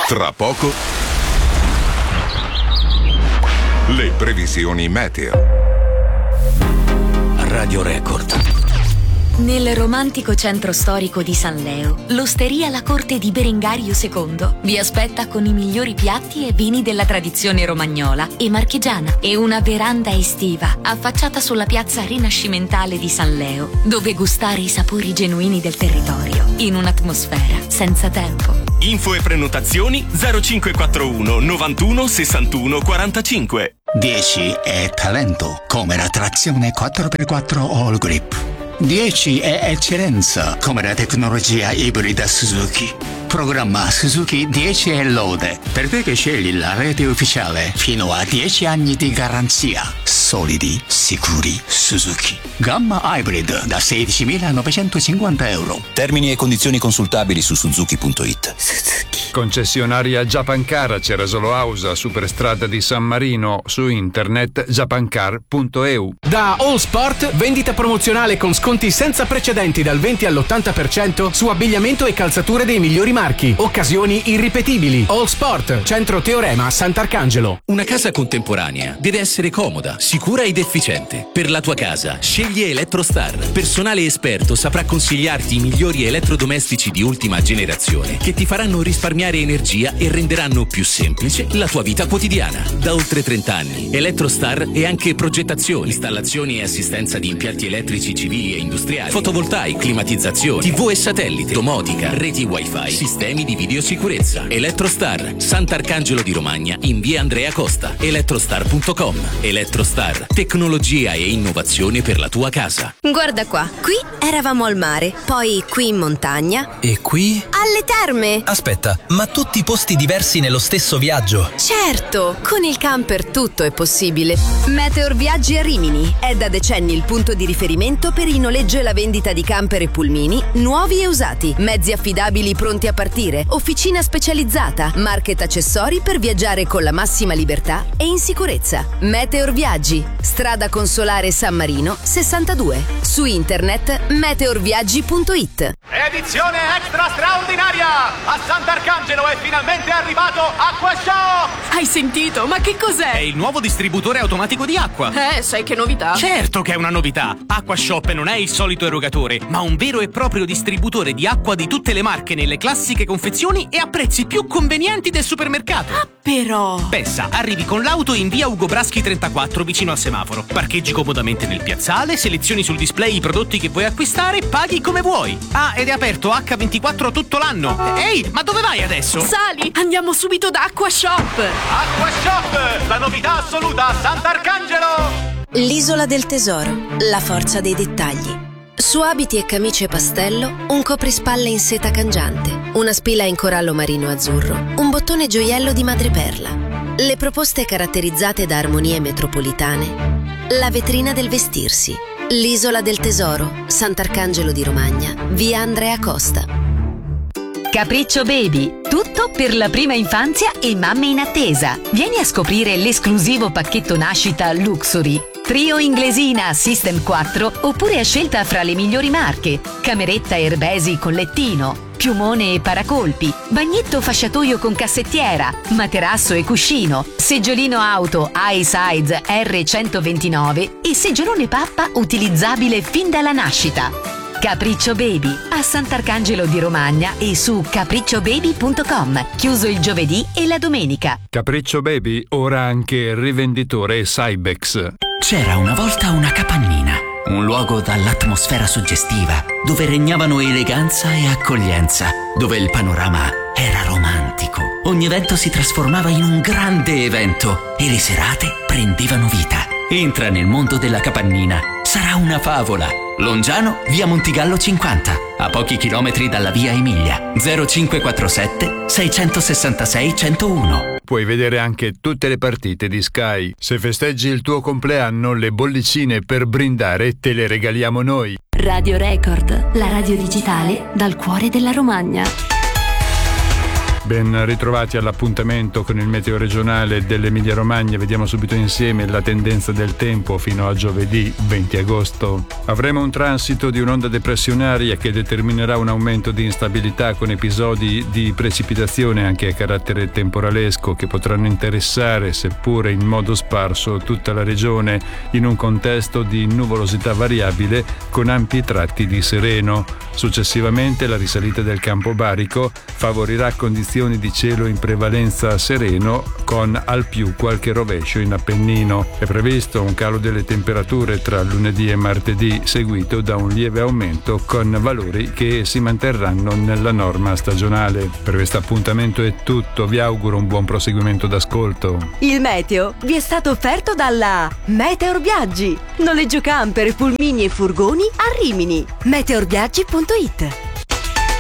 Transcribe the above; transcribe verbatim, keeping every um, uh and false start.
Tra poco le previsioni meteo. Radio Record. Nel romantico centro storico di San Leo, l'osteria La Corte di Berengario secondo vi aspetta con i migliori piatti e vini della tradizione romagnola e marchigiana e una veranda estiva affacciata sulla piazza rinascimentale di San Leo, dove gustare i sapori genuini del territorio in un'atmosfera senza tempo. Info e prenotazioni zero cinque quattro uno novantuno sessantuno quarantacinque. dieci è talento, come la trazione quattro per quattro All Grip. dieci è eccellenza, come la tecnologia ibrida Suzuki. Programma Suzuki dieci è lode, per te che scegli la rete ufficiale fino a dieci anni di garanzia. Solidi, sicuri, Suzuki. Gamma hybrid da sedicimilanovecentocinquanta euro. Termini e condizioni consultabili su suzuki punto it. Suzuki. Concessionaria Japancar, Cerasolo Ausa, Superstrada di San Marino, su internet japancar punto e u. Da All Sport, vendita promozionale con sconti senza precedenti dal venti all'ottanta per cento su abbigliamento e calzature dei migliori marchi. Occasioni irripetibili. All Sport, Centro Teorema, Sant'Arcangelo. Una casa contemporanea deve essere comoda, sicura ed efficiente. Per la tua casa, scegli Elettrostar. Personale esperto saprà consigliarti i migliori elettrodomestici di ultima generazione che ti faranno risparmiare energia e renderanno più semplice la tua vita quotidiana. Da oltre trenta anni, Elettrostar è anche progettazione, installazioni e assistenza di impianti elettrici civili e industriali, fotovoltaici, climatizzazione, tivù e satellite, domotica, reti wifi, sistemi di videosicurezza. Elettrostar, Sant'Arcangelo di Romagna, in via Andrea Costa. elettrostar punto com. Elettrostar, tecnologia e innovazione per la tua casa. Guarda qua, qui eravamo al mare, poi qui in montagna. E qui? Alle terme. Aspetta, ma tutti posti diversi nello stesso viaggio? Certo, con il camper tutto è possibile. Meteor Viaggi a Rimini è da decenni il punto di riferimento per il noleggio e la vendita di camper e pulmini nuovi e usati, mezzi affidabili pronti a partire, officina specializzata, market accessori per viaggiare con la massima libertà e in sicurezza. Meteor Viaggi, strada Consolare San Marino sessantadue, su internet meteor viaggi punto it. Edizione extra straordinaria! A Sant'Arcangelo è finalmente arrivato AcquaShop! Hai sentito? Ma che cos'è? È il nuovo distributore automatico di acqua. Eh, sai che novità? Certo che è una novità! AcquaShop non è il solito erogatore, ma un vero e proprio distributore di acqua di tutte le marche nelle classiche confezioni e a prezzi più convenienti del supermercato. Ah, però... Pensa, arrivi con l'auto in via Ugo Braschi trentaquattro vicino al semaforo, parcheggi comodamente nel piazzale, selezioni sul display i prodotti che vuoi acquistare, paghi come vuoi. Ah, ed è aperto acca ventiquattro tutto l'anno. Ehi, ma dove vai adesso? Sali, andiamo subito da AcquaShop. AcquaShop, la novità assoluta a Sant'Arcangelo. L'Isola del Tesoro, la forza dei dettagli. Su abiti e camicie pastello, un coprispalle in seta cangiante, una spilla in corallo marino azzurro, un bottone gioiello di madreperla. Le proposte caratterizzate da armonie metropolitane. La vetrina del vestirsi. L'Isola del Tesoro, Sant'Arcangelo di Romagna, via Andrea Costa. Capriccio Baby, tutto per la prima infanzia e mamme in attesa. Vieni a scoprire l'esclusivo pacchetto nascita Luxury. Trio inglesina System quattro oppure a scelta fra le migliori marche. Cameretta Erbesi con lettino, piumone e paracolpi, bagnetto fasciatoio con cassettiera, materasso e cuscino, seggiolino auto iSize erre centoventinove e seggiolone pappa utilizzabile fin dalla nascita. Capriccio Baby a Sant'Arcangelo di Romagna e su capriccio baby punto com, chiuso il giovedì e la domenica. Capriccio Baby ora anche rivenditore Cybex. C'era una volta una capannina, un luogo dall'atmosfera suggestiva, dove regnavano eleganza e accoglienza, dove il panorama era romantico. Ogni evento si trasformava in un grande evento e le serate prendevano vita. Entra nel mondo della capannina, sarà una favola. Longiano, via Montigallo cinquanta, a pochi chilometri dalla via Emilia. zero cinque quattro sette sei sei sei uno zero uno. Puoi vedere anche tutte le partite di Sky. Se festeggi il tuo compleanno, le bollicine per brindare te le regaliamo noi. Radio Record, la radio digitale dal cuore della Romagna. Ben ritrovati all'appuntamento con il meteo regionale dell'Emilia Romagna. Vediamo subito insieme la tendenza del tempo fino a giovedì venti agosto. Avremo un transito di un'onda depressionaria che determinerà un aumento di instabilità con episodi di precipitazione anche a carattere temporalesco che potranno interessare, seppure in modo sparso, tutta la regione in un contesto di nuvolosità variabile con ampi tratti di sereno. Successivamente la risalita del campo barico favorirà condizioni di cielo in prevalenza sereno con al più qualche rovescio in Appennino. È previsto un calo delle temperature tra lunedì e martedì seguito da un lieve aumento con valori che si manterranno nella norma stagionale. Per questo appuntamento è tutto, vi auguro un buon proseguimento d'ascolto. Il meteo vi è stato offerto dalla Meteor Viaggi. Noleggio camper, pulmini e furgoni a Rimini. meteor viaggi punto it